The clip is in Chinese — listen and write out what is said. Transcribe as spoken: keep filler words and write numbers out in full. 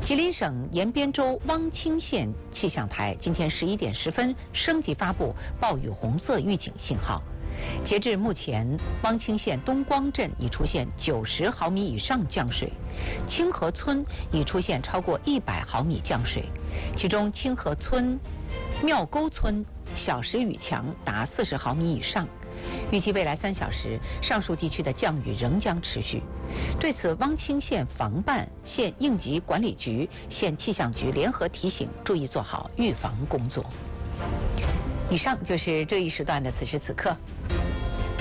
吉林省延边州汪清县气象台今天十一点十分升级发布暴雨红色预警信号。截至目前，汪清县东光镇已出现九十毫米以上降水，清河村已出现超过一百毫米降水，其中清河村、庙沟村小时雨强达四十毫米以上。预计未来三小时，上述地区的降雨仍将持续。对此，汪清县防办、县应急管理局、县气象局联合提醒，注意做好预防工作。以上就是这一时段的此时此刻。